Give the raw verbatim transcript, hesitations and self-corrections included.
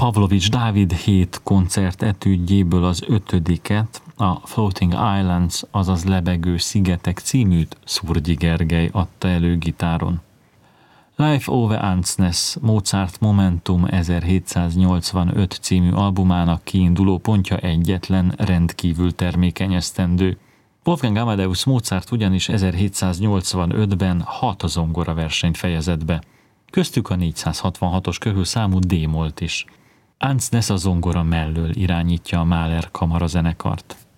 Pavlovics Dávid hét koncert etüdjéből az ötödiket, a Floating Islands, azaz Lebegő szigetek címűt Szurgyi Gergely adta elő gitáron. Life over Ansness, Mozart Momentum ezerhétszáznyolcvanöt című albumának kiinduló pontja egyetlen, rendkívül termékeny esztendő. Wolfgang Amadeus Mozart ugyanis ezerhétszáznyolcvanötben hat zongoraversenyt fejezett be. Köztük a négyszázhatvanhatos körül számú D-molt is. Ansness a zongora mellől irányítja a Mahler kamarazenekart.